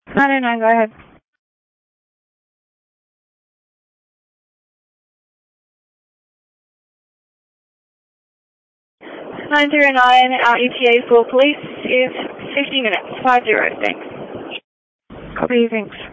909, go ahead. 909, ETA for police is 50 minutes, 50, thanks. Copy, thanks.